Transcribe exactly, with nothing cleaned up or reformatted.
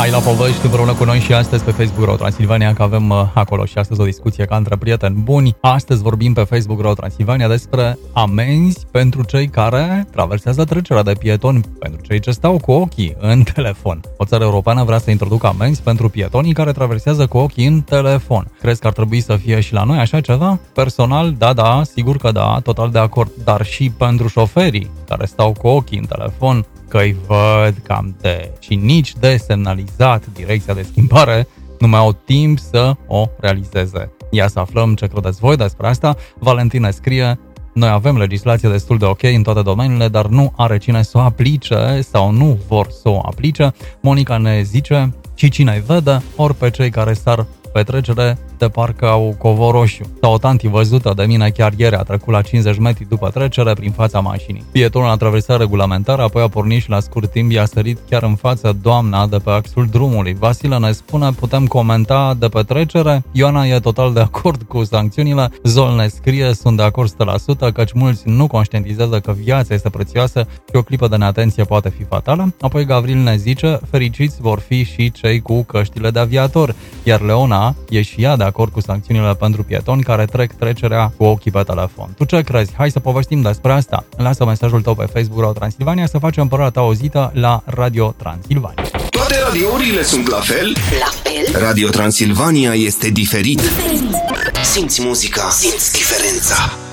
Hai la povești împreună cu noi și astăzi pe Facebook Ro Transilvania, că avem uh, acolo și astăzi o discuție ca între prieteni buni. Astăzi vorbim pe Facebook Ro Transilvania despre amenzi pentru cei care traversează trecerea de pietoni, pentru cei ce stau cu ochii în telefon. O țară europeană vrea să introducă amenzi pentru pietonii care traversează cu ochii în telefon. Crezi că ar trebui să fie și la noi așa ceva? Personal, da, da, sigur că da, total de acord, dar și pentru șoferii care stau cu ochii în telefon, că îi văd cam de și nici de semnalizat direcția de schimbare, nu mai au timp să o realizeze. Ia să aflăm ce credeți voi despre asta. Valentina scrie: noi avem legislație destul de ok în toate domeniile, dar nu are cine să o aplice sau nu vor să o aplice. Monica ne zice: și cine îi vede, ori pe cei care sar pe trecere de parcă au covor roșu. Sau o tanti văzută de mine chiar ieri a trecut la cincizeci metri după trecere prin fața mașinii. Pietonul a traversat regulamentar, apoi a pornit și la scurt timp i-a sărit chiar în față doamna de pe axul drumului. Vasile ne spune: putem comenta de pe trecere? Ioana e total de acord cu sancțiunile. Zol ne scrie: sunt de acord o sută la sută, căci mulți nu conștientizează că viața este prețioasă și o clipă de neatenție poate fi fatală. Apoi Gavril ne zice: fericiți vor fi și cei cu căștile de aviator. Iar Leona e și ea de acord cu sancțiunile pentru pietoni care trec trecerea cu ochii pe telefon. Tu ce crezi? Hai să povestim despre asta. Lasă mesajul tău pe Facebook Ro Transilvania să facem părerea ta auzită la Radio Transilvania. Toate radiourile sunt la fel? La fel? Radio Transilvania este diferit. Diferit. Simți muzica, simți diferența.